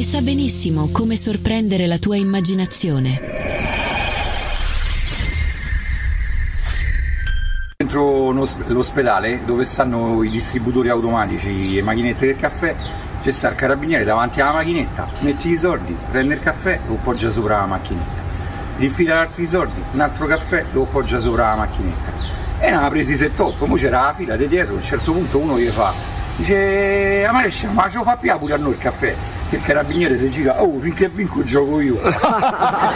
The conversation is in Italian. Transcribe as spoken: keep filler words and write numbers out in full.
sa benissimo come sorprendere la tua immaginazione. Dentro l'ospedale, dove stanno i distributori automatici, le macchinette del caffè, c'è sta il carabiniere davanti alla macchinetta, metti i soldi, prende il caffè, lo poggia sopra la macchinetta, rifila altri soldi, un altro caffè, lo poggia sopra la macchinetta. E ne ha presi settantotto, mo c'era la fila di dietro, a un certo punto uno gli fa, dice, a marescia, ma ce lo fa più pure a noi il caffè? Che il carabiniere si gira, oh, finché vinco gioco io.